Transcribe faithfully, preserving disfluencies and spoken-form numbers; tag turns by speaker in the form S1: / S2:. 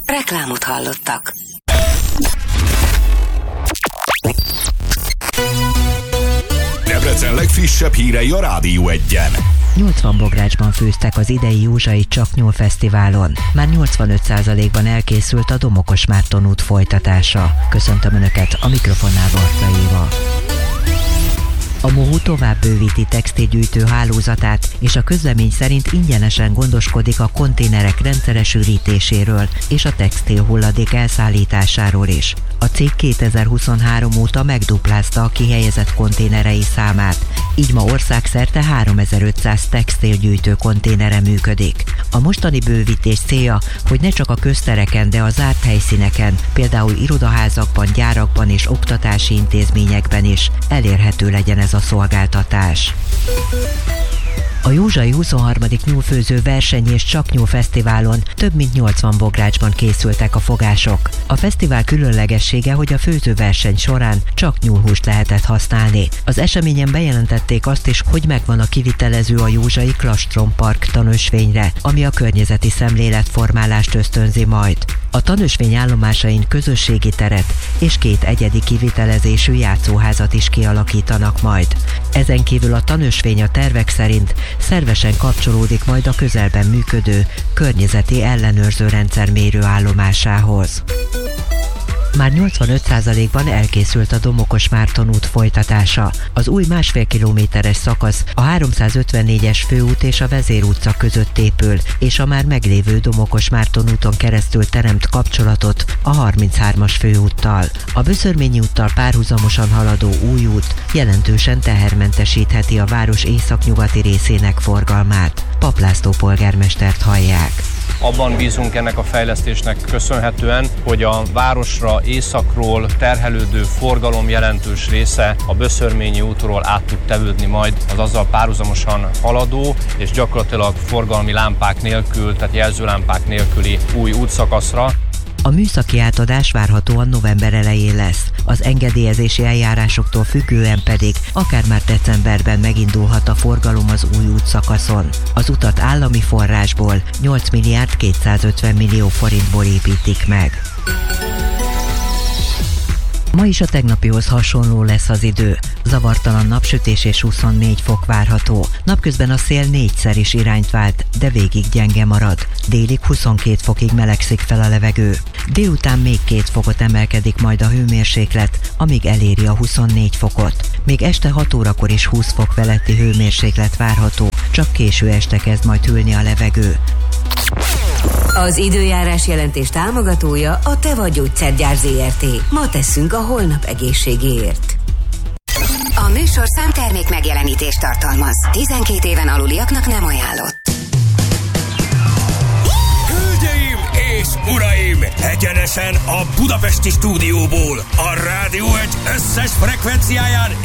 S1: Reklámot hallottak.
S2: Debrecen legfrissebb hírei a Rádió Egyen.
S3: nyolcvan bográcsban főztek az idei Józsai Csaknyúl Fesztiválon. Már nyolcvanöt százalékban elkészült a Domokos Márton út folytatása. Köszöntöm Önöket, a mikrofonnál Barta Éva. A MOHU tovább bővíti textilgyűjtő hálózatát, és a közlemény szerint ingyenesen gondoskodik a konténerek rendszeres ürítéséről és a textil hulladék elszállításáról is. A cég kétezer-huszonhárom óta megduplázta a kihelyezett konténerei számát, így ma országszerte háromezer-ötszáz textilgyűjtő konténere működik. A mostani bővítés célja, hogy ne csak a köztereken, de a zárt helyszíneken, például irodaházakban, gyárakban és oktatási intézményekben is elérhető legyen ez a szolgáltatás. A Józsai huszonharmadik nyúlfőző verseny és Csaknyúl Fesztiválon több mint nyolcvan bográcsban készültek a fogások. A fesztivál különlegessége, hogy a főzőverseny során csak nyúlhúst lehetett használni. Az eseményen bejelentették azt is, hogy megvan a kivitelező a Józsai Klastron Park tanösvényre, ami a környezeti szemléletformálást ösztönzi majd. A tanösvény állomásain közösségi teret és két egyedi kivitelezésű játszóházat is kialakítanak majd. Ezen kívül a tanösvény a tervek szerint szervesen kapcsolódik majd a közelben működő környezeti ellenőrző rendszer mérőállomásához. Már nyolcvanöt százalékban elkészült a Domokos Márton út folytatása. Az új másfél kilométeres szakasz a háromszázötvennégyes főút és a Vezér utca között épül, és a már meglévő Domokos Márton úton keresztül teremt kapcsolatot a harminchármas főúttal. A Böszörményi úttal párhuzamosan haladó új út jelentősen tehermentesítheti a város északnyugati részének forgalmát. Pap László polgármestert hallják.
S4: Abban bízunk ennek a fejlesztésnek köszönhetően, hogy a városra északról terhelődő forgalom jelentős része a Böszörményi útról át tud tevődni majd az azzal párhuzamosan haladó és gyakorlatilag forgalmi lámpák nélkül, tehát jelzőlámpák nélküli új útszakaszra.
S3: A műszaki átadás várhatóan november elején lesz, az engedélyezési eljárásoktól függően pedig akár már decemberben megindulhat a forgalom az új útszakaszon. Az utat állami forrásból nyolc milliárd kétszázötven millió forintból építik meg. Ma is a tegnapihoz hasonló lesz az idő. Zavartalan napsütés és huszonnégy fok várható. Napközben a szél négyszer is irányt vált, de végig gyenge marad. Délig huszonkét fokig melegszik fel a levegő. Délután még két fokot emelkedik majd a hőmérséklet, amíg eléri a huszonnégy fokot. Még este hat órakor is húsz fok feletti hőmérséklet várható, csak késő este kezd majd hűlni a levegő.
S1: Az időjárás jelentés támogatója a Te vagy Gyógyszergyár zé er té. Ma tesszünk a holnap egészségéért. A műsorszám termék megjelenítést tartalmaz. tizenkét éven aluliaknak nem ajánlott.
S5: Hölgyeim és uraim! Egyenesen a budapesti stúdióból, a Rádió egy összes frekvenciáján